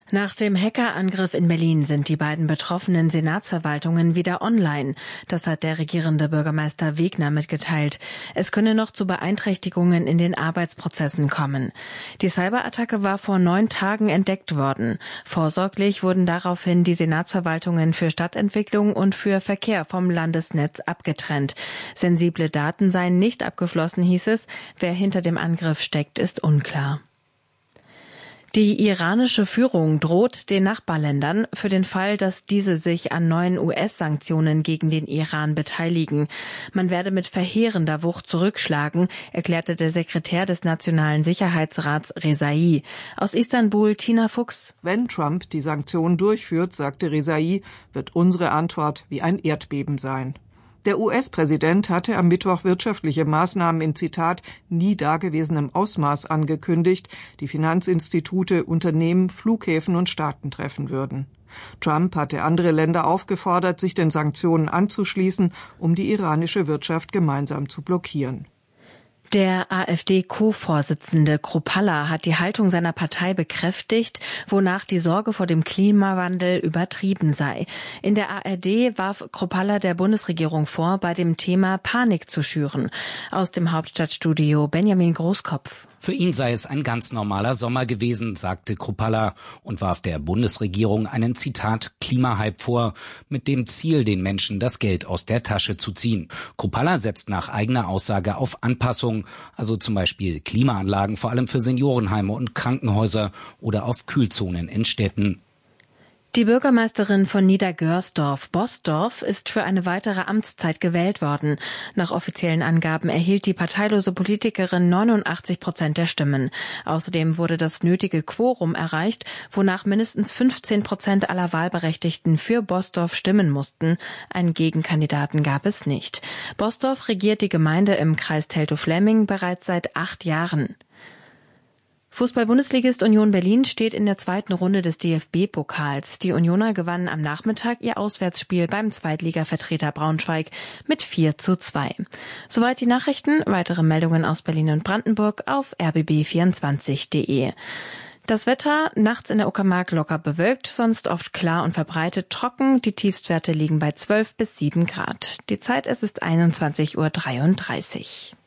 Nach dem Hackerangriff in Berlin sind die beiden betroffenen Senatsverwaltungen wieder online. Das hat der regierende Bürgermeister Wegner mitgeteilt. Es könne noch zu Beeinträchtigungen in den Arbeitsprozessen kommen. Die Cyberattacke war vor 9 Tagen entdeckt worden. Vorsorglich wurden daraufhin die Senatsverwaltungen für Stadtentwicklung und für Verkehr vom Landesnetz abgetrennt. Sensible Daten seien nicht abgeflossen, hieß es. Wer hinter dem Angriff steckt, ist unklar. Die iranische Führung droht den Nachbarländern für den Fall, dass diese sich an neuen US-Sanktionen gegen den Iran beteiligen. Man werde mit verheerender Wucht zurückschlagen, erklärte der Sekretär des Nationalen Sicherheitsrats Rezai. Aus Istanbul Tina Fuchs. Wenn Trump die Sanktionen durchführt, sagte Rezai, wird unsere Antwort wie ein Erdbeben sein. Der US-Präsident hatte am Mittwoch wirtschaftliche Maßnahmen in, Zitat, nie dagewesenem Ausmaß angekündigt, die Finanzinstitute, Unternehmen, Flughäfen und Staaten treffen würden. Trump hatte andere Länder aufgefordert, sich den Sanktionen anzuschließen, um die iranische Wirtschaft gemeinsam zu blockieren. Der AfD-Co-Vorsitzende Kruppalla hat die Haltung seiner Partei bekräftigt, wonach die Sorge vor dem Klimawandel übertrieben sei. In der ARD warf Kruppalla der Bundesregierung vor, bei dem Thema Panik zu schüren. Aus dem Hauptstadtstudio Benjamin Großkopf. Für ihn sei es ein ganz normaler Sommer gewesen, sagte Kruppalla und warf der Bundesregierung einen, Zitat, Klimahype vor, mit dem Ziel, den Menschen das Geld aus der Tasche zu ziehen. Kruppalla setzt nach eigener Aussage auf Anpassung, also zum Beispiel Klimaanlagen, vor allem für Seniorenheime und Krankenhäuser oder auf Kühlzonen in Städten. Die Bürgermeisterin von Niedergörsdorf-Bosdorf ist für eine weitere Amtszeit gewählt worden. Nach offiziellen Angaben erhielt die parteilose Politikerin 89% der Stimmen. Außerdem wurde das nötige Quorum erreicht, wonach mindestens 15% aller Wahlberechtigten für Bosdorf stimmen mussten. Einen Gegenkandidaten gab es nicht. Bosdorf regiert die Gemeinde im Kreis Teltow-Fläming bereits seit 8 Jahren. Fußball-Bundesligist Union Berlin steht in der zweiten Runde des DFB-Pokals. Die Unioner gewannen am Nachmittag ihr Auswärtsspiel beim Zweitligavertreter Braunschweig mit 4:2. Soweit die Nachrichten. Weitere Meldungen aus Berlin und Brandenburg auf rbb24.de. Das Wetter, nachts in der Uckermark locker bewölkt, sonst oft klar und verbreitet trocken. Die Tiefstwerte liegen bei 12 bis 7 Grad. Die Zeit, es ist 21:33 Uhr.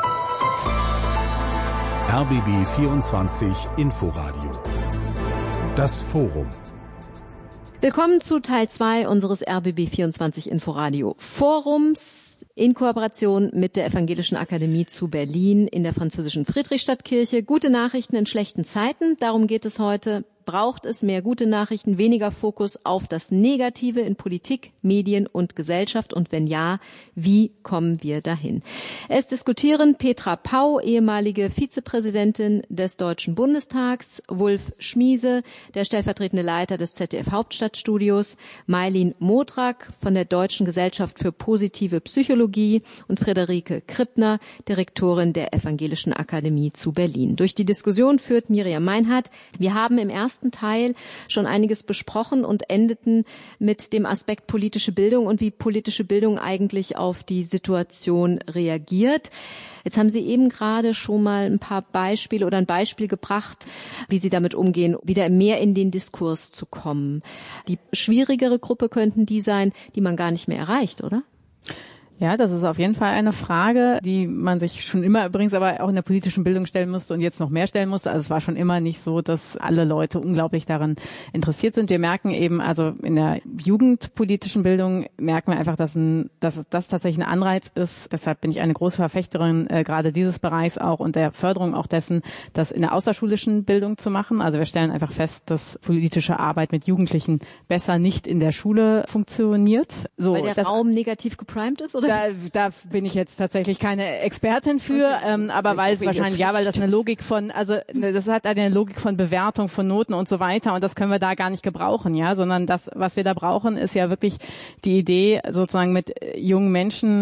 RBB 24 Inforadio. Das Forum. Willkommen zu Teil 2 unseres RBB 24 Inforadio Forums in Kooperation mit der Evangelischen Akademie zu Berlin in der französischen Friedrichstadtkirche. Gute Nachrichten in schlechten Zeiten, darum geht es heute. Braucht es mehr gute Nachrichten, weniger Fokus auf das Negative in Politik, Medien und Gesellschaft? Und wenn ja, wie kommen wir dahin? Es diskutieren Petra Pau, ehemalige Vizepräsidentin des Deutschen Bundestags, Wulf Schmiese, der stellvertretende Leiter des ZDF-Hauptstadtstudios, Mailin Modrak von der Deutschen Gesellschaft für positive Psychologie und Friederike Krippner, Direktorin der Evangelischen Akademie zu Berlin. Durch die Diskussion führt Miriam Meinhardt. Wir haben im ersten Teil schon einiges besprochen und endeten mit dem Aspekt politische Bildung und wie politische Bildung eigentlich auf die Situation reagiert. Jetzt haben Sie eben gerade schon mal ein paar Beispiele oder ein Beispiel gebracht, wie Sie damit umgehen, wieder mehr in den Diskurs zu kommen. Die schwierigere Gruppe könnten die sein, die man gar nicht mehr erreicht, oder? Ja, das ist auf jeden Fall eine Frage, die man sich schon immer übrigens aber auch in der politischen Bildung stellen musste und jetzt noch mehr stellen musste. Also es war schon immer nicht so, dass alle Leute unglaublich daran interessiert sind. Wir merken eben, also in der jugendpolitischen Bildung merken wir einfach, dass das tatsächlich ein Anreiz ist. Deshalb bin ich eine große Verfechterin gerade dieses Bereichs auch und der Förderung auch dessen, das in der außerschulischen Bildung zu machen. Also wir stellen einfach fest, dass politische Arbeit mit Jugendlichen besser nicht in der Schule funktioniert. So, weil der Raum negativ geprimed ist, oder? Da bin ich jetzt tatsächlich keine Expertin für, okay. Aber weil es wahrscheinlich, ja, weil das eine Logik von, also das hat eine Logik von Bewertung von Noten und so weiter und das können wir da gar nicht gebrauchen, ja, sondern das, was wir da brauchen, ist ja wirklich die Idee, sozusagen mit jungen Menschen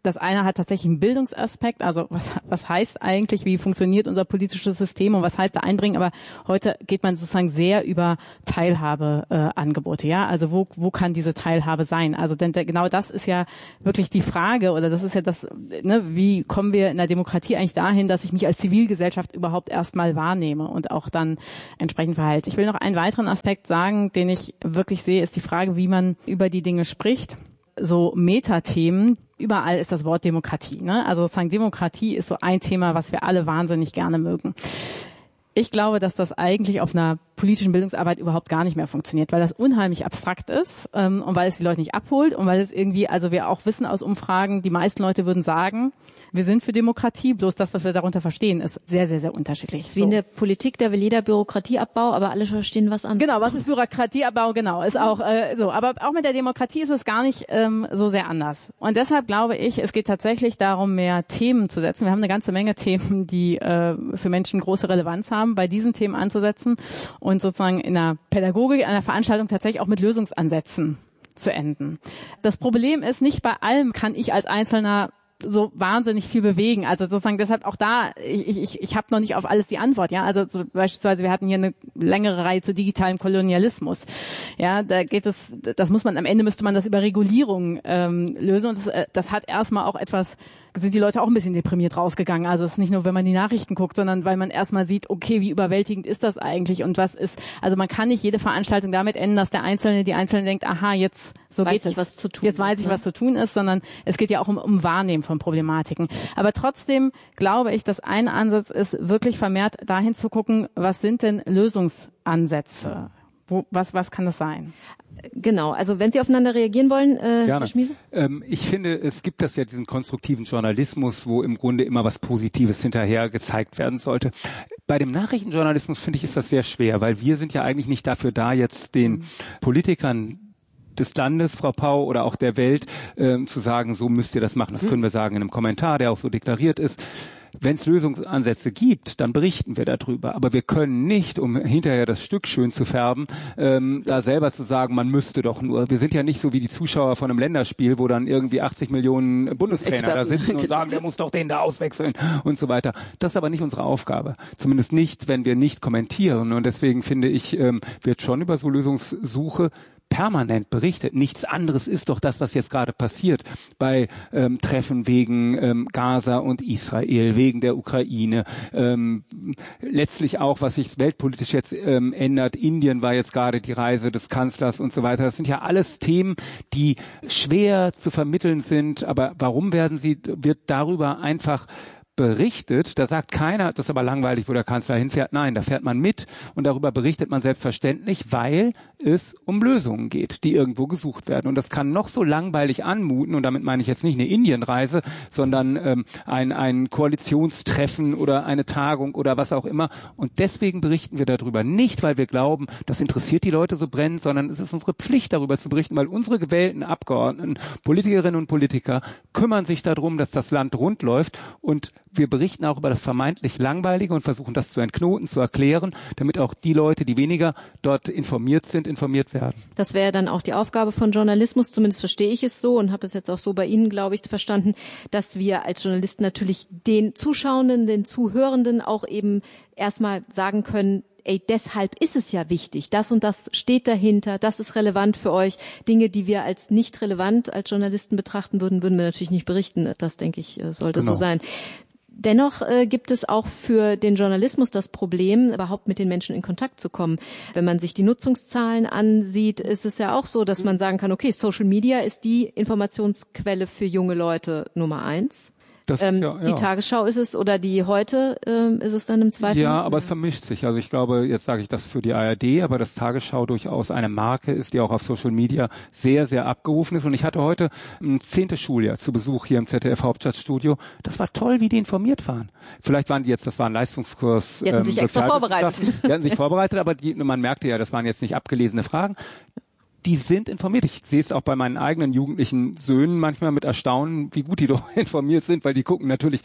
Das eine hat tatsächlich einen Bildungsaspekt, also was heißt eigentlich, wie funktioniert unser politisches System und was heißt da einbringen, aber heute geht man sozusagen sehr über Teilhabeangebote, ja, also wo kann diese Teilhabe sein? Also denn genau das ist ja wirklich die Frage oder das ist ja das, ne, wie kommen wir in der Demokratie eigentlich dahin, dass ich mich als Zivilgesellschaft überhaupt erstmal wahrnehme und auch dann entsprechend verhalte. Ich will noch einen weiteren Aspekt sagen, den ich wirklich sehe, ist die Frage, wie man über die Dinge spricht. So Metathemen, überall ist das Wort Demokratie, ne? Also sozusagen Demokratie ist so ein Thema, was wir alle wahnsinnig gerne mögen. Ich glaube, dass das eigentlich auf einer politischen Bildungsarbeit überhaupt gar nicht mehr funktioniert, weil das unheimlich abstrakt ist und weil es die Leute nicht abholt und weil es irgendwie, also wir auch wissen aus Umfragen, die meisten Leute würden sagen, wir sind für Demokratie, bloß das, was wir darunter verstehen, ist sehr, sehr, sehr unterschiedlich. Wie in der Politik, da will jeder Bürokratieabbau, aber alle verstehen was anderes. Genau, was ist Bürokratieabbau? Genau, ist auch so. Aber auch mit der Demokratie ist es gar nicht so sehr anders. Und deshalb glaube ich, es geht tatsächlich darum, mehr Themen zu setzen. Wir haben eine ganze Menge Themen, die für Menschen große Relevanz haben, bei diesen Themen anzusetzen und sozusagen in der Pädagogik, in einer Veranstaltung tatsächlich auch mit Lösungsansätzen zu enden. Das Problem ist, nicht bei allem kann ich als Einzelner so wahnsinnig viel bewegen. Also sozusagen deshalb auch da, ich habe noch nicht auf alles die Antwort. Ja, also so beispielsweise wir hatten hier eine längere Reihe zu digitalem Kolonialismus. Ja, da geht es, das muss man am Ende müsste man das über Regulierung lösen und das hat erstmal auch etwas. Sind die Leute auch ein bisschen deprimiert rausgegangen. Also es ist nicht nur, wenn man die Nachrichten guckt, sondern weil man erstmal sieht, okay, wie überwältigend ist das eigentlich und was ist, also man kann nicht jede Veranstaltung damit enden, dass die Einzelne denkt, aha, jetzt so geht es. Jetzt weiß ich, was zu tun ist, sondern es geht ja auch um Wahrnehmen von Problematiken. Aber trotzdem glaube ich, dass ein Ansatz ist, wirklich vermehrt dahin zu gucken, was sind denn Lösungsansätze? Was kann das sein? Genau, also wenn Sie aufeinander reagieren wollen, Herr Schmiese? Ich finde, es gibt das ja diesen konstruktiven Journalismus, wo im Grunde immer was Positives hinterher gezeigt werden sollte. Bei dem Nachrichtenjournalismus finde ich, ist das sehr schwer, weil wir sind ja eigentlich nicht dafür da, jetzt den Politikern des Landes, Frau Pau, oder auch der Welt zu sagen, so müsst ihr das machen. Das können wir sagen in einem Kommentar, der auch so deklariert ist. Wenn es Lösungsansätze gibt, dann berichten wir darüber. Aber wir können nicht, um hinterher das Stück schön zu färben, da selber zu sagen, man müsste doch nur. Wir sind ja nicht so wie die Zuschauer von einem Länderspiel, wo dann irgendwie 80 Millionen Bundestrainer da sitzen und sagen, der muss doch den da auswechseln und so weiter. Das ist aber nicht unsere Aufgabe. Zumindest nicht, wenn wir nicht kommentieren. Und deswegen finde ich, wird schon über so Lösungssuche permanent berichtet. Nichts anderes ist doch das, was jetzt gerade passiert bei Treffen wegen Gaza und Israel, wegen der Ukraine. Letztlich auch, was sich weltpolitisch jetzt ändert. Indien war jetzt gerade die Reise des Kanzlers und so weiter. Das sind ja alles Themen, die schwer zu vermitteln sind. Aber warum wird darüber einfach berichtet, da sagt keiner, das ist aber langweilig, wo der Kanzler hinfährt. Nein, da fährt man mit und darüber berichtet man selbstverständlich, weil es um Lösungen geht, die irgendwo gesucht werden. Und das kann noch so langweilig anmuten, und damit meine ich jetzt nicht eine Indienreise, sondern ein Koalitionstreffen oder eine Tagung oder was auch immer. Und deswegen berichten wir darüber. Nicht, weil wir glauben, das interessiert die Leute so brennend, sondern es ist unsere Pflicht, darüber zu berichten, weil unsere gewählten Abgeordneten, Politikerinnen und Politiker kümmern sich darum, dass das Land rund läuft, und wir berichten auch über das vermeintlich Langweilige und versuchen das zu entknoten, zu erklären, damit auch die Leute, die weniger dort informiert sind, informiert werden. Das wäre dann auch die Aufgabe von Journalismus, zumindest verstehe ich es so und habe es jetzt auch so bei Ihnen, glaube ich, verstanden, dass wir als Journalisten natürlich den Zuschauenden, den Zuhörenden auch eben erstmal sagen können, deshalb ist es ja wichtig, das und das steht dahinter, das ist relevant für euch. Dinge, die wir als nicht relevant als Journalisten betrachten würden wir natürlich nicht berichten. Das, denke ich, sollte so sein. Dennoch gibt es auch für den Journalismus das Problem, überhaupt mit den Menschen in Kontakt zu kommen. Wenn man sich die Nutzungszahlen ansieht, ist es ja auch so, dass man sagen kann, okay, Social Media ist die Informationsquelle für junge Leute Nummer 1. Das ist die Tagesschau ist es oder die Heute ist es dann im Zweifel? Ja, aber es vermischt sich. Also ich glaube, jetzt sage ich das für die ARD, aber das Tagesschau durchaus eine Marke ist, die auch auf Social Media sehr, sehr abgerufen ist. Und ich hatte heute ein 10. Schuljahr zu Besuch hier im ZDF-Hauptstadtstudio. Das war toll, wie die informiert waren. Vielleicht waren das war ein Leistungskurs. Die hatten sich extra vorbereitet. Die hatten sich vorbereitet, aber man merkte ja, das waren jetzt nicht abgelesene Fragen. die sind informiert. Ich sehe es auch bei meinen eigenen jugendlichen Söhnen manchmal mit Erstaunen, wie gut die doch informiert sind, weil die gucken natürlich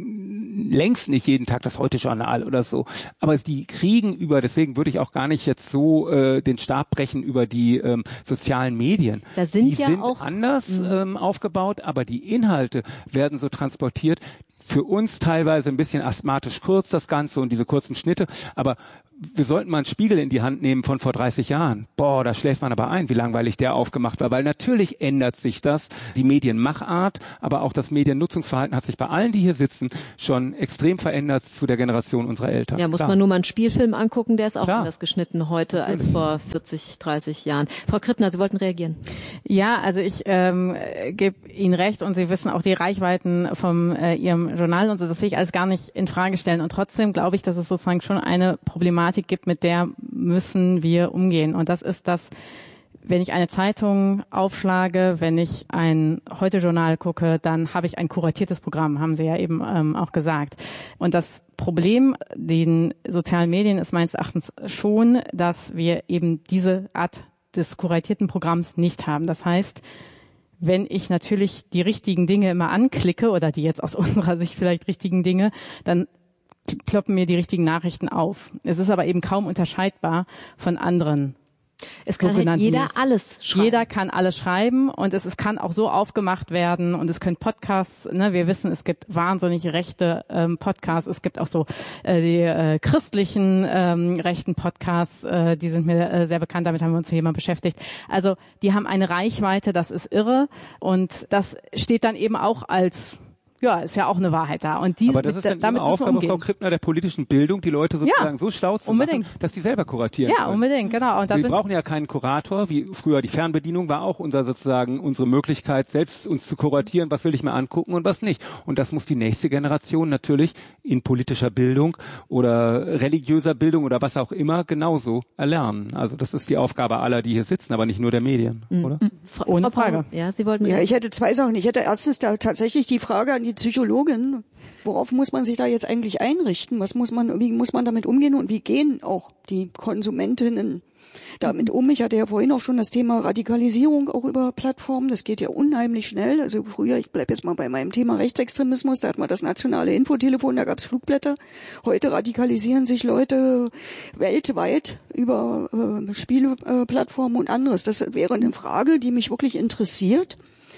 längst nicht jeden Tag das Heute-Journal oder so. Aber die kriegen deswegen würde ich auch gar nicht jetzt so den Stab brechen über die sozialen Medien. Da sind die ja sind auch anders aufgebaut, aber die Inhalte werden so transportiert. Für uns teilweise ein bisschen asthmatisch kurz das Ganze und diese kurzen Schnitte, aber wir sollten mal einen Spiegel in die Hand nehmen von vor 30 Jahren. Boah, da schläft man aber ein, wie langweilig der aufgemacht war, weil natürlich ändert sich das, die Medienmachart, aber auch das Mediennutzungsverhalten hat sich bei allen, die hier sitzen, schon extrem verändert zu der Generation unserer Eltern. Ja, muss man nur mal einen Spielfilm angucken, der ist auch anders geschnitten heute als vor 40, 30 Jahren. Frau Krippner, Sie wollten reagieren. Ja, also ich gebe Ihnen recht und Sie wissen auch die Reichweiten von Ihrem Journal und so, das will ich alles gar nicht in Frage stellen und trotzdem glaube ich, dass es sozusagen schon eine Problematik gibt, mit der müssen wir umgehen. Und das ist das, wenn ich eine Zeitung aufschlage, wenn ich ein Heute-Journal gucke, dann habe ich ein kuratiertes Programm, haben Sie ja eben auch gesagt. Und das Problem den sozialen Medien ist meines Erachtens schon, dass wir eben diese Art des kuratierten Programms nicht haben. Das heißt, wenn ich natürlich die richtigen Dinge immer anklicke oder die jetzt aus unserer Sicht vielleicht richtigen Dinge, dann kloppen mir die richtigen Nachrichten auf. Es ist aber eben kaum unterscheidbar von anderen. Es kann halt jeder alles schreiben. Jeder kann alles schreiben und es kann auch so aufgemacht werden und es können Podcasts, ne, wir wissen, es gibt wahnsinnig rechte Podcasts, es gibt auch so die christlichen rechten Podcasts, die sind mir sehr bekannt, damit haben wir uns hier mal beschäftigt. Also die haben eine Reichweite, das ist irre und das steht dann eben auch als ist ja auch eine Wahrheit da. Und aber das ist dann damit eine Aufgabe, Frau Krippner, der politischen Bildung, die Leute sozusagen so schlau zu machen, dass die selber kuratieren können. Ja, unbedingt, genau. Und wir brauchen ja keinen Kurator, wie früher die Fernbedienung war auch unsere Möglichkeit, selbst uns zu kuratieren, was will ich mir angucken und was nicht. Und das muss die nächste Generation natürlich in politischer Bildung oder religiöser Bildung oder was auch immer genauso erlernen. Also das ist die Aufgabe aller, die hier sitzen, aber nicht nur der Medien, oder? Ohne Frage. Ja, Sie wollten. Ja, ich hätte zwei Sachen. Ich hätte erstens da tatsächlich die Frage an die Psychologin, worauf muss man sich da jetzt eigentlich einrichten? Wie muss man damit umgehen und wie gehen auch die Konsumentinnen damit um? Ich hatte ja vorhin auch schon das Thema Radikalisierung auch über Plattformen. Das geht ja unheimlich schnell. Also früher, ich bleibe jetzt mal bei meinem Thema Rechtsextremismus, da hat man das nationale Infotelefon, da gab es Flugblätter. Heute radikalisieren sich Leute weltweit über Spieleplattformen und anderes. Das wäre eine Frage, die mich wirklich interessiert.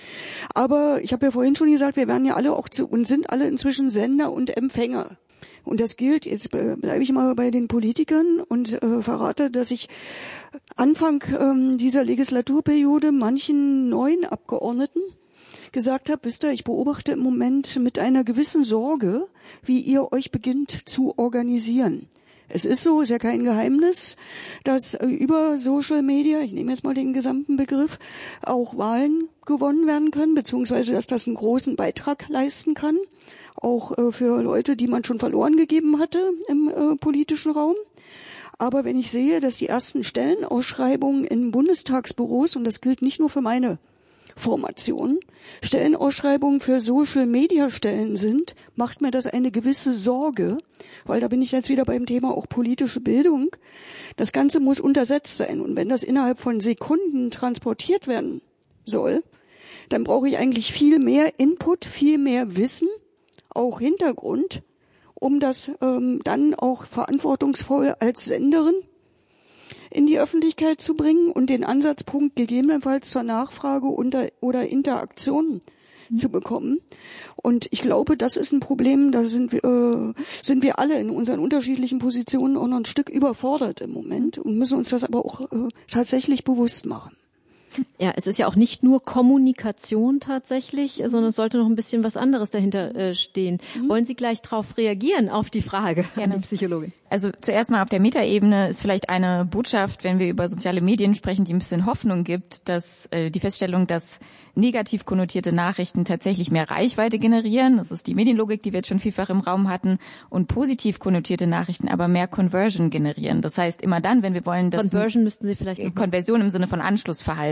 Aber ich habe ja vorhin schon gesagt, wir werden ja alle auch und sind alle inzwischen Sender und Empfänger. Und das gilt, jetzt bleibe ich mal bei den Politikern und verrate, dass ich Anfang dieser Legislaturperiode manchen neuen Abgeordneten gesagt habe, wisst ihr, ich beobachte im Moment mit einer gewissen Sorge, wie ihr euch beginnt zu organisieren. Es ist so, ist ja kein Geheimnis, dass über Social Media, ich nehme jetzt mal den gesamten Begriff, auch Wahlen gewonnen werden können, beziehungsweise dass das einen großen Beitrag leisten kann, auch für Leute, die man schon verloren gegeben hatte im politischen Raum. Aber wenn ich sehe, dass die ersten Stellenausschreibungen in Bundestagsbüros, und das gilt nicht nur für meine Formation, Stellenausschreibungen für Social-Media-Stellen sind, macht mir das eine gewisse Sorge, weil da bin ich jetzt wieder beim Thema auch politische Bildung. Das Ganze muss untersetzt sein und wenn das innerhalb von Sekunden transportiert werden soll, dann brauche ich eigentlich viel mehr Input, viel mehr Wissen, auch Hintergrund, um das dann auch verantwortungsvoll als Senderin in die Öffentlichkeit zu bringen und den Ansatzpunkt gegebenenfalls zur Nachfrage oder Interaktion zu bekommen. Und ich glaube, das ist ein Problem, da sind wir alle in unseren unterschiedlichen Positionen auch noch ein Stück überfordert im Moment und müssen uns das aber auch tatsächlich bewusst machen. Ja, es ist ja auch nicht nur Kommunikation tatsächlich, sondern es sollte noch ein bisschen was anderes dahinter stehen. Wollen Sie gleich darauf reagieren, auf die Frage an die Psychologin? Also zuerst mal auf der Metaebene ist vielleicht eine Botschaft, wenn wir über soziale Medien sprechen, die ein bisschen Hoffnung gibt, dass die Feststellung, dass negativ konnotierte Nachrichten tatsächlich mehr Reichweite generieren. Das ist die Medienlogik, die wir jetzt schon vielfach im Raum hatten. Und positiv konnotierte Nachrichten aber mehr Conversion generieren. Das heißt, immer dann, wenn wir wollen, dass Conversion müssten Sie vielleicht Konversion im Sinne von Anschlussverhalten.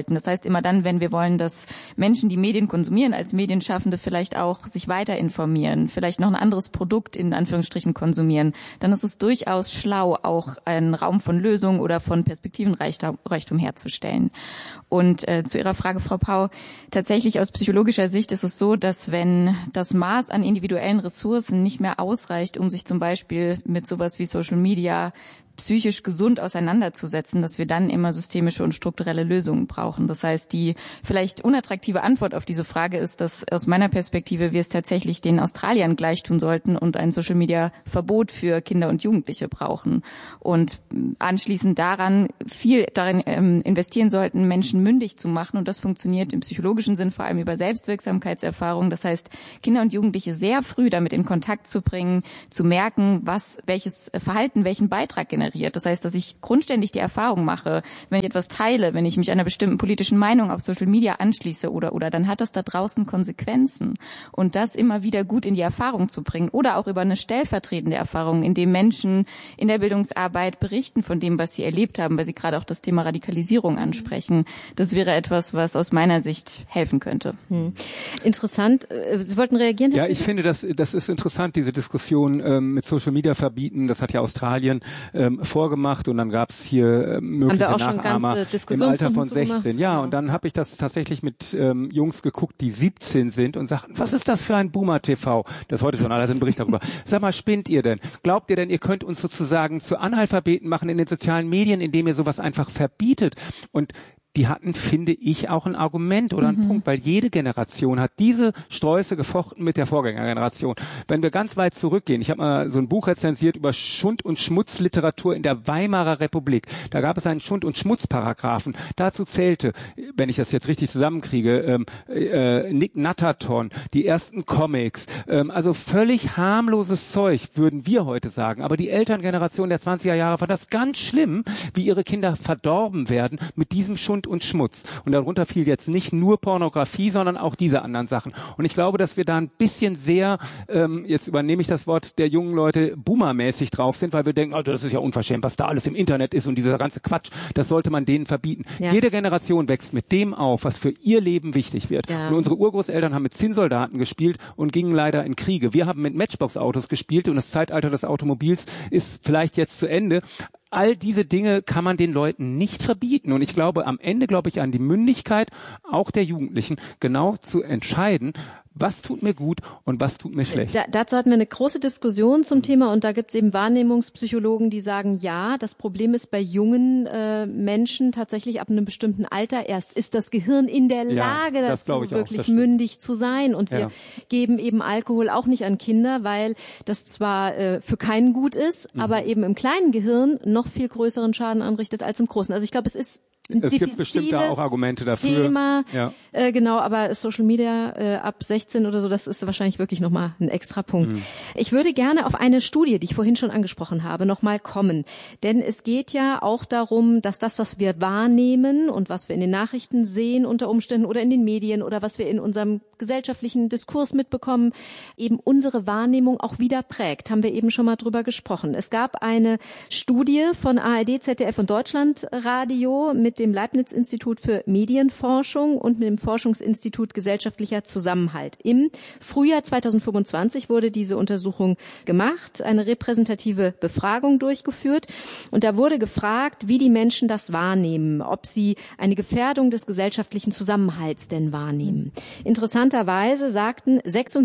halten. Das heißt, immer dann, wenn wir wollen, dass Menschen, die Medien konsumieren, als Medienschaffende vielleicht auch sich weiter informieren, vielleicht noch ein anderes Produkt in Anführungsstrichen konsumieren, dann ist es durchaus schlau, auch einen Raum von Lösungen oder von Perspektivenreichtum herzustellen. Und zu Ihrer Frage, Frau Pau, tatsächlich aus psychologischer Sicht ist es so, dass wenn das Maß an individuellen Ressourcen nicht mehr ausreicht, um sich zum Beispiel mit sowas wie Social Media psychisch gesund auseinanderzusetzen, dass wir dann immer systemische und strukturelle Lösungen brauchen. Das heißt, die vielleicht unattraktive Antwort auf diese Frage ist, dass aus meiner Perspektive wir es tatsächlich den Australiern gleich tun sollten und ein Social-Media-Verbot für Kinder und Jugendliche brauchen. Und anschließend daran viel darin investieren sollten, Menschen mündig zu machen. Und das funktioniert im psychologischen Sinn vor allem über Selbstwirksamkeitserfahrung. Das heißt, Kinder und Jugendliche sehr früh damit in Kontakt zu bringen, zu merken, welches Verhalten welchen Beitrag generiert. Das heißt, dass ich grundständig die Erfahrung mache, wenn ich etwas teile, wenn ich mich einer bestimmten politischen Meinung auf Social Media anschließe oder dann hat das da draußen Konsequenzen. Und das immer wieder gut in die Erfahrung zu bringen oder auch über eine stellvertretende Erfahrung, indem Menschen in der Bildungsarbeit berichten von dem, was sie erlebt haben, weil Sie gerade auch das Thema Radikalisierung ansprechen. Das wäre etwas, was aus meiner Sicht helfen könnte. Interessant. Sie wollten reagieren? Ja, ich finde, das ist interessant, diese Diskussion mit Social Media verbieten. Das hat ja Australien vorgemacht und dann gab es hier mögliche Nachahmer im Alter von 16. Ja, und dann habe ich das tatsächlich mit Jungs geguckt, die 17 sind und sagten, was ist das für ein Boomer-TV? Das Heute-Journal hat einen Bericht darüber. Sag mal, spinnt ihr denn? Glaubt ihr denn, ihr könnt uns sozusagen zu Analphabeten machen in den sozialen Medien, indem ihr sowas einfach verbietet? Und die hatten, finde ich, auch ein Argument oder einen Punkt, weil jede Generation hat diese Sträuße gefochten mit der Vorgängergeneration. Wenn wir ganz weit zurückgehen, ich habe mal so ein Buch rezensiert über Schund- und Schmutzliteratur in der Weimarer Republik. Da gab es einen Schund- und Schmutzparagraphen. Dazu zählte, wenn ich das jetzt richtig zusammenkriege, Nick Natterton, die ersten Comics, also völlig harmloses Zeug, würden wir heute sagen. Aber die Elterngeneration der 20er Jahre fand das ganz schlimm, wie ihre Kinder verdorben werden mit diesem Schund und Schmutz. Und darunter fiel jetzt nicht nur Pornografie, sondern auch diese anderen Sachen. Und ich glaube, dass wir da ein bisschen sehr, jetzt übernehme ich das Wort der jungen Leute, boomermäßig drauf sind, weil wir denken, oh, das ist ja unverschämt, was da alles im Internet ist und dieser ganze Quatsch, das sollte man denen verbieten. Ja. Jede Generation wächst mit dem auf, was für ihr Leben wichtig wird. Ja. Und unsere Urgroßeltern haben mit Zinnsoldaten gespielt und gingen leider in Kriege. Wir haben mit Matchbox-Autos gespielt und das Zeitalter des Automobils ist vielleicht jetzt zu Ende. All diese Dinge kann man den Leuten nicht verbieten. Und ich glaube, am Ende glaube ich an die Mündigkeit auch der Jugendlichen, genau zu entscheiden, was tut mir gut und was tut mir schlecht. Dazu hatten wir eine große Diskussion zum Thema und da gibt es eben Wahrnehmungspsychologen, die sagen, ja, das Problem ist bei jungen Menschen tatsächlich ab einem bestimmten Alter erst ist das Gehirn in der Lage dazu, wirklich mündig zu sein. Und wir geben eben Alkohol auch nicht an Kinder, weil das zwar für keinen gut ist, aber eben im kleinen Gehirn noch viel größeren Schaden anrichtet als im großen. Also ich glaube, es gibt bestimmt da auch Argumente dafür. Thema, genau, aber Social Media ab 16 oder so, das ist wahrscheinlich wirklich nochmal ein extra Punkt. Ich würde gerne auf eine Studie, die ich vorhin schon angesprochen habe, nochmal kommen. Denn es geht ja auch darum, dass das, was wir wahrnehmen und was wir in den Nachrichten sehen unter Umständen oder in den Medien oder was wir in unserem gesellschaftlichen Diskurs mitbekommen, eben unsere Wahrnehmung auch wieder prägt. Haben wir eben schon mal drüber gesprochen. Es gab eine Studie von ARD, ZDF und Deutschlandradio mit dem Leibniz-Institut für Medienforschung und mit dem Forschungsinstitut Gesellschaftlicher Zusammenhalt. Im Frühjahr 2025 wurde diese Untersuchung gemacht, eine repräsentative Befragung durchgeführt und da wurde gefragt, wie die Menschen das wahrnehmen, ob sie eine Gefährdung des gesellschaftlichen Zusammenhalts denn wahrnehmen. Interessanterweise sagten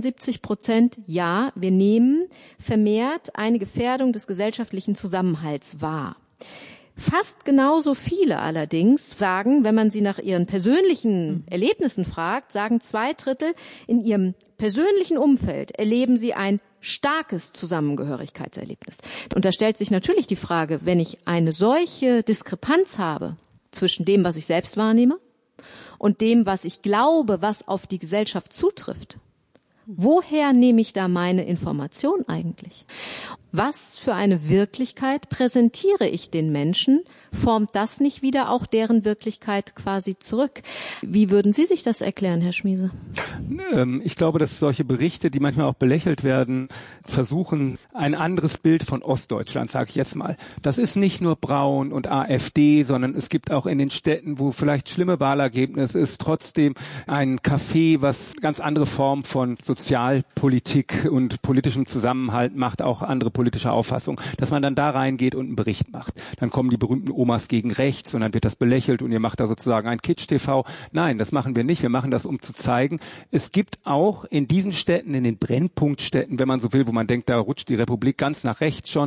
76% ja, wir nehmen vermehrt eine Gefährdung des gesellschaftlichen Zusammenhalts wahr. Fast genauso viele allerdings sagen, wenn man sie nach ihren persönlichen Erlebnissen fragt, sagen 2/3, in ihrem persönlichen Umfeld erleben sie ein starkes Zusammengehörigkeitserlebnis. Und da stellt sich natürlich die Frage, wenn ich eine solche Diskrepanz habe zwischen dem, was ich selbst wahrnehme und dem, was ich glaube, was auf die Gesellschaft zutrifft, woher nehme ich da meine Information eigentlich? Was für eine Wirklichkeit präsentiere ich den Menschen? Formt das nicht wieder auch deren Wirklichkeit quasi zurück? Wie würden Sie sich das erklären, Herr Schmiese? Ich glaube, dass solche Berichte, die manchmal auch belächelt werden, versuchen, ein anderes Bild von Ostdeutschland, sage ich jetzt mal. Das ist nicht nur Braun und AfD, sondern es gibt auch in den Städten, wo vielleicht schlimme Wahlergebnisse ist, trotzdem ein Café, was ganz andere Form von Sozialpolitik und politischem Zusammenhalt macht, auch andere politische Auffassung, dass man dann da reingeht und einen Bericht macht. Dann kommen die berühmten Omas gegen rechts und dann wird das belächelt und ihr macht da sozusagen ein Kitsch-TV. Nein, das machen wir nicht. Wir machen das, um zu zeigen, es gibt auch in diesen Städten, in den Brennpunktstädten, wenn man so will, wo man denkt, da rutscht die Republik ganz nach rechts schon,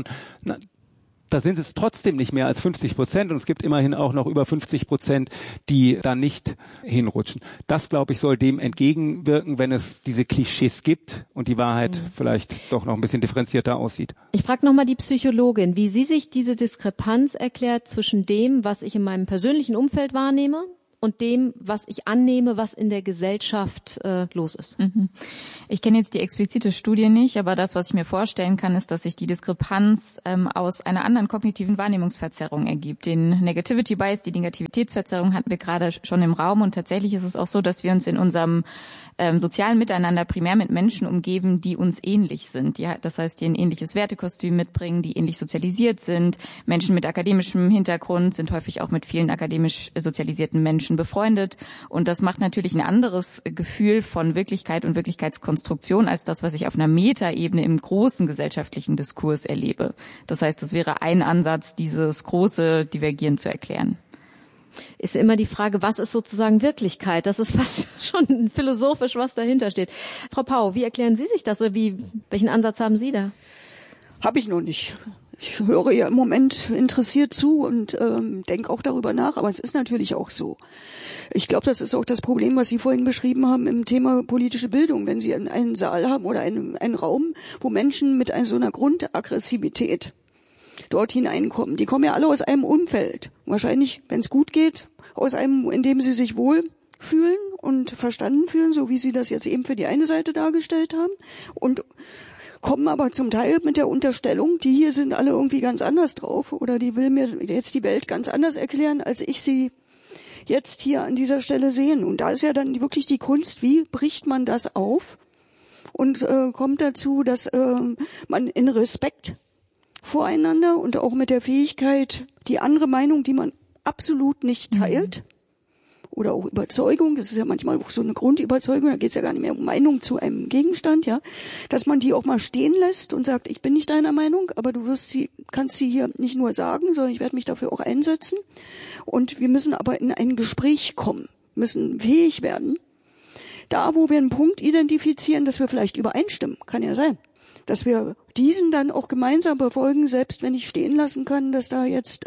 da sind es trotzdem nicht mehr als 50% und es gibt immerhin auch noch über 50%, die da nicht hinrutschen. Das, glaube ich, soll dem entgegenwirken, wenn es diese Klischees gibt und die Wahrheit vielleicht doch noch ein bisschen differenzierter aussieht. Ich frage nochmal die Psychologin, wie sie sich diese Diskrepanz erklärt zwischen dem, was ich in meinem persönlichen Umfeld wahrnehme, und dem, was ich annehme, was in der Gesellschaft los ist. Ich kenne jetzt die explizite Studie nicht, aber das, was ich mir vorstellen kann, ist, dass sich die Diskrepanz aus einer anderen kognitiven Wahrnehmungsverzerrung ergibt. Den Negativity Bias, die Negativitätsverzerrung hatten wir gerade schon im Raum und tatsächlich ist es auch so, dass wir uns in unserem sozialen Miteinander primär mit Menschen umgeben, die uns ähnlich sind. Das heißt, die ein ähnliches Wertekostüm mitbringen, die ähnlich sozialisiert sind. Menschen mit akademischem Hintergrund sind häufig auch mit vielen akademisch sozialisierten Menschen befreundet und das macht natürlich ein anderes Gefühl von Wirklichkeit und Wirklichkeitskonstruktion als das, was ich auf einer Metaebene im großen gesellschaftlichen Diskurs erlebe. Das heißt, das wäre ein Ansatz, dieses große Divergieren zu erklären. Ist immer die Frage, was ist sozusagen Wirklichkeit? Das ist fast schon philosophisch, was dahinter steht. Frau Pau, wie erklären Sie sich das oder welchen Ansatz haben Sie da? Habe ich noch nicht. Ich höre ja im Moment interessiert zu und denke auch darüber nach, aber es ist natürlich auch so. Ich glaube, das ist auch das Problem, was Sie vorhin beschrieben haben im Thema politische Bildung. Wenn Sie einen Saal haben oder einen Raum, wo Menschen mit so einer Grundaggressivität dort hineinkommen, die kommen ja alle aus einem Umfeld. Wahrscheinlich, wenn es gut geht, aus einem, in dem sie sich wohlfühlen und verstanden fühlen, so wie Sie das jetzt eben für die eine Seite dargestellt haben. Und kommen aber zum Teil mit der Unterstellung, die hier sind alle irgendwie ganz anders drauf oder die will mir jetzt die Welt ganz anders erklären, als ich sie jetzt hier an dieser Stelle sehen. Und da ist ja dann wirklich die Kunst, wie bricht man das auf und kommt dazu, dass man in Respekt voreinander und auch mit der Fähigkeit, die andere Meinung, die man absolut nicht teilt, oder auch Überzeugung, das ist ja manchmal auch so eine Grundüberzeugung, da geht es ja gar nicht mehr um Meinung zu einem Gegenstand, ja, dass man die auch mal stehen lässt und sagt, ich bin nicht deiner Meinung, aber du kannst sie hier nicht nur sagen, sondern ich werde mich dafür auch einsetzen. Und wir müssen aber in ein Gespräch kommen, müssen fähig werden, da wo wir einen Punkt identifizieren, dass wir vielleicht übereinstimmen, kann ja sein, dass wir diesen dann auch gemeinsam verfolgen, selbst wenn ich stehen lassen kann, dass da jetzt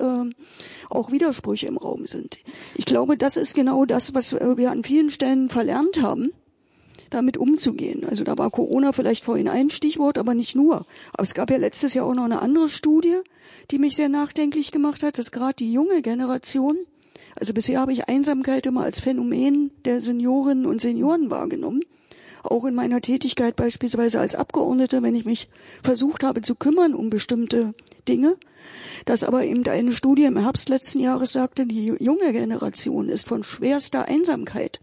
auch Widersprüche im Raum sind. Ich glaube, das ist genau das, was wir an vielen Stellen verlernt haben, damit umzugehen. Also da war Corona vielleicht vorhin ein Stichwort, aber nicht nur. Aber es gab ja letztes Jahr auch noch eine andere Studie, die mich sehr nachdenklich gemacht hat, dass gerade die junge Generation, also bisher habe ich Einsamkeit immer als Phänomen der Seniorinnen und Senioren wahrgenommen, auch in meiner Tätigkeit beispielsweise als Abgeordnete, wenn ich mich versucht habe zu kümmern um bestimmte Dinge, dass aber eben eine Studie im Herbst letzten Jahres sagte, die junge Generation ist von schwerster Einsamkeit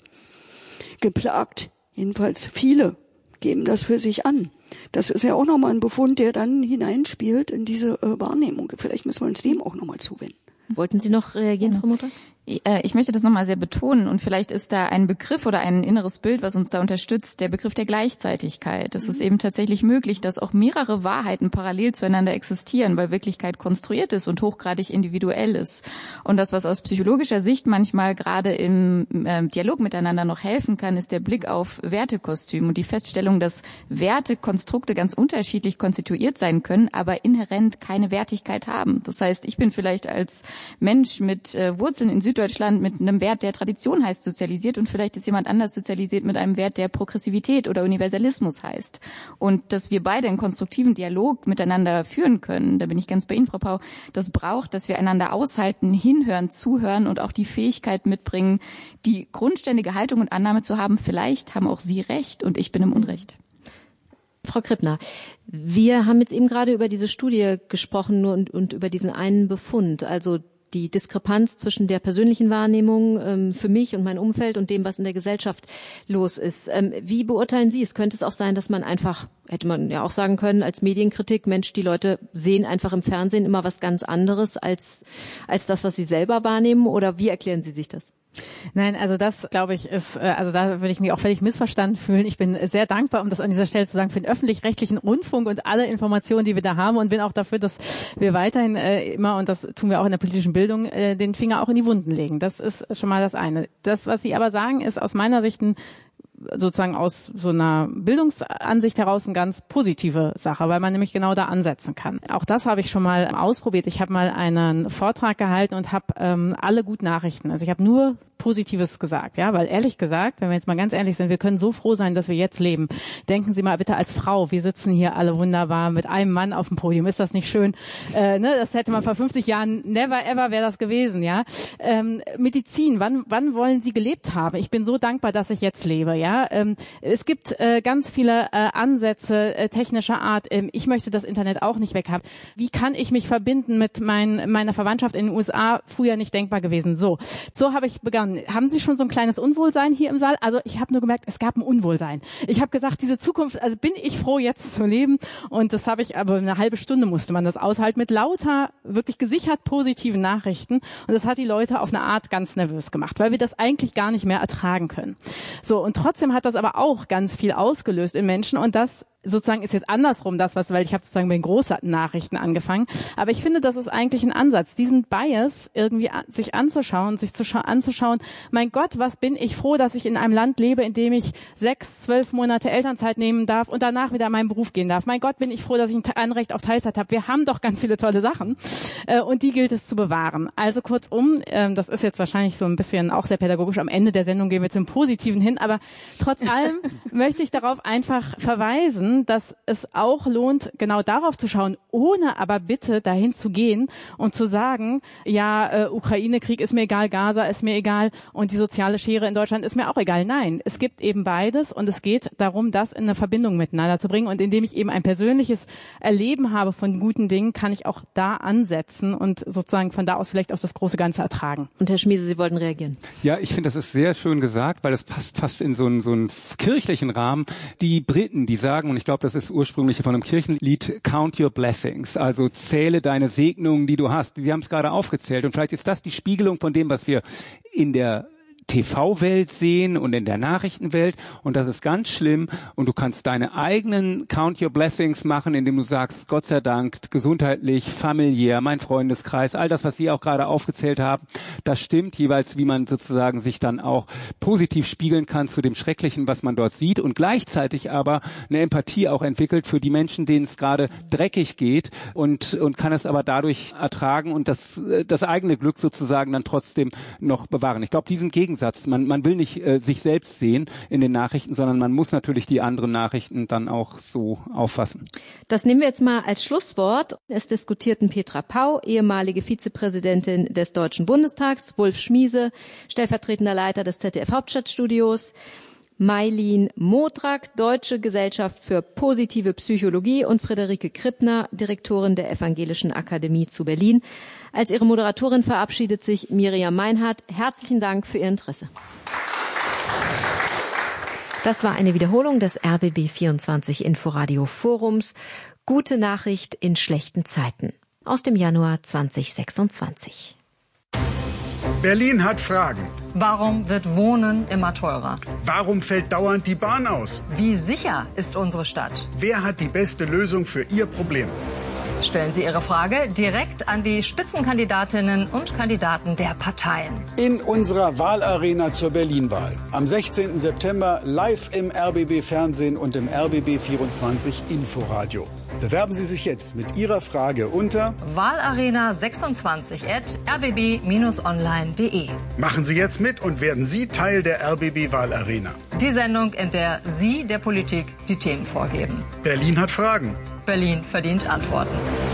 geplagt. Jedenfalls viele geben das für sich an. Das ist ja auch nochmal ein Befund, der dann hineinspielt in diese Wahrnehmung. Vielleicht müssen wir uns dem auch nochmal zuwenden. Wollten Sie noch reagieren, Frau Mutter? Ich möchte das nochmal sehr betonen und vielleicht ist da ein Begriff oder ein inneres Bild, was uns da unterstützt, der Begriff der Gleichzeitigkeit. Es ist eben tatsächlich möglich, dass auch mehrere Wahrheiten parallel zueinander existieren, weil Wirklichkeit konstruiert ist und hochgradig individuell ist. Und das, was aus psychologischer Sicht manchmal gerade im Dialog miteinander noch helfen kann, ist der Blick auf Wertekostüm und die Feststellung, dass Wertekonstrukte ganz unterschiedlich konstituiert sein können, aber inhärent keine Wertigkeit haben. Das heißt, ich bin vielleicht als Mensch mit Wurzeln in Süddeutschland mit einem Wert, der Tradition heißt, sozialisiert und vielleicht ist jemand anders sozialisiert mit einem Wert, der Progressivität oder Universalismus heißt. Und dass wir beide einen konstruktiven Dialog miteinander führen können, da bin ich ganz bei Ihnen, Frau Pau, das braucht, dass wir einander aushalten, hinhören, zuhören und auch die Fähigkeit mitbringen, die grundständige Haltung und Annahme zu haben, vielleicht haben auch Sie recht und ich bin im Unrecht. Frau Krippner, wir haben jetzt eben gerade über diese Studie gesprochen und über diesen einen Befund, also die Diskrepanz zwischen der persönlichen Wahrnehmung für mich und mein Umfeld und dem, was in der Gesellschaft los ist. Wie beurteilen Sie es? Könnte es auch sein, dass man einfach, hätte man ja auch sagen können, als Medienkritik, Mensch, die Leute sehen einfach im Fernsehen immer was ganz anderes als das, was sie selber wahrnehmen? Oder wie erklären Sie sich das? Nein, also das, glaube ich, ist, also da würde ich mich auch völlig missverstanden fühlen. Ich bin sehr dankbar, um das an dieser Stelle zu sagen, für den öffentlich-rechtlichen Rundfunk und alle Informationen, die wir da haben, und bin auch dafür, dass wir weiterhin immer, und das tun wir auch in der politischen Bildung, den Finger auch in die Wunden legen. Das ist schon mal das eine. Das, was Sie aber sagen, ist aus meiner Sicht sozusagen aus so einer Bildungsansicht heraus eine ganz positive Sache, weil man nämlich genau da ansetzen kann. Auch das habe ich schon mal ausprobiert. Ich habe mal einen Vortrag gehalten und habe alle guten Nachrichten. Also ich habe nur Positives gesagt, ja, weil ehrlich gesagt, wenn wir jetzt mal ganz ehrlich sind, wir können so froh sein, dass wir jetzt leben. Denken Sie mal bitte als Frau, wir sitzen hier alle wunderbar mit einem Mann auf dem Podium. Ist das nicht schön? Das hätte man vor 50 Jahren, never ever wäre das gewesen, ja. Medizin, wann wollen Sie gelebt haben? Ich bin so dankbar, dass ich jetzt lebe, ja. Es gibt ganz viele Ansätze technischer Art. Ich möchte das Internet auch nicht weghaben. Wie kann ich mich verbinden mit meiner Verwandtschaft in den USA? Früher nicht denkbar gewesen. So habe ich begonnen. Haben Sie schon so ein kleines Unwohlsein hier im Saal? Also ich habe nur gemerkt, es gab ein Unwohlsein. Ich habe gesagt, diese Zukunft, also bin ich froh, jetzt zu leben. Und das habe ich, aber eine halbe Stunde musste man das aushalten mit lauter, wirklich gesichert positiven Nachrichten. Und das hat die Leute auf eine Art ganz nervös gemacht, weil wir das eigentlich gar nicht mehr ertragen können. So, und trotzdem hat das aber auch ganz viel ausgelöst in Menschen, und das sozusagen ist jetzt andersrum weil ich habe sozusagen bei den großen Nachrichten angefangen. Aber ich finde, das ist eigentlich ein Ansatz, diesen Bias irgendwie sich anzuschauen, anzuschauen, mein Gott, was bin ich froh, dass ich in einem Land lebe, in dem ich 6-12 Monate Elternzeit nehmen darf und danach wieder in meinen Beruf gehen darf. Mein Gott, bin ich froh, dass ich ein Anrecht auf Teilzeit habe. Wir haben doch ganz viele tolle Sachen und die gilt es zu bewahren. Also kurzum, das ist jetzt wahrscheinlich so ein bisschen auch sehr pädagogisch. Am Ende der Sendung gehen wir zum Positiven hin, aber trotz allem möchte ich darauf einfach verweisen, dass es auch lohnt, genau darauf zu schauen, ohne aber bitte dahin zu gehen und zu sagen, ja, Ukraine-Krieg ist mir egal, Gaza ist mir egal und die soziale Schere in Deutschland ist mir auch egal. Nein, es gibt eben beides und es geht darum, das in eine Verbindung miteinander zu bringen, und indem ich eben ein persönliches Erleben habe von guten Dingen, kann ich auch da ansetzen und sozusagen von da aus vielleicht auch das große Ganze ertragen. Und Herr Schmiese, Sie wollten reagieren. Ja, ich finde, das ist sehr schön gesagt, weil das passt fast in so einen kirchlichen Rahmen. Die Briten, die sagen, und ich glaube, das ist ursprünglich von einem Kirchenlied, Count your blessings, also zähle deine Segnungen, die du hast. Sie haben es gerade aufgezählt, und vielleicht ist das die Spiegelung von dem, was wir in der TV-Welt sehen und in der Nachrichtenwelt, und das ist ganz schlimm, und du kannst deine eigenen Count Your Blessings machen, indem du sagst, Gott sei Dank, gesundheitlich, familiär, mein Freundeskreis, all das, was Sie auch gerade aufgezählt haben, das stimmt jeweils, wie man sozusagen sich dann auch positiv spiegeln kann zu dem Schrecklichen, was man dort sieht, und gleichzeitig aber eine Empathie auch entwickelt für die Menschen, denen es gerade dreckig geht, und kann es aber dadurch ertragen und das eigene Glück sozusagen dann trotzdem noch bewahren. Ich glaube, diesen Gegensatz, man will nicht sich selbst sehen in den Nachrichten, sondern man muss natürlich die anderen Nachrichten dann auch so auffassen. Das nehmen wir jetzt mal als Schlusswort. Es diskutierten Petra Pau, ehemalige Vizepräsidentin des Deutschen Bundestags, Wulf Schmiese, stellvertretender Leiter des ZDF-Hauptstadtstudios, Mailin Modrak, Deutsche Gesellschaft für positive Psychologie, und Friederike Krippner, Direktorin der Evangelischen Akademie zu Berlin. Als ihre Moderatorin verabschiedet sich Miriam Meinhardt. Herzlichen Dank für Ihr Interesse. Das war eine Wiederholung des RBB 24 Inforadio Forums. Gute Nachricht in schlechten Zeiten aus dem Januar 2026. Berlin hat Fragen. Warum wird Wohnen immer teurer? Warum fällt dauernd die Bahn aus? Wie sicher ist unsere Stadt? Wer hat die beste Lösung für Ihr Problem? Stellen Sie Ihre Frage direkt an die Spitzenkandidatinnen und Kandidaten der Parteien. In unserer Wahlarena zur Berlin-Wahl. Am 16. September live im RBB-Fernsehen und im RBB 24 Inforadio. Bewerben Sie sich jetzt mit Ihrer Frage unter wahlarena26@rbb-online.de. Machen Sie jetzt mit und werden Sie Teil der RBB-Wahlarena. Die Sendung, in der Sie der Politik die Themen vorgeben. Berlin hat Fragen. Berlin verdient Antworten.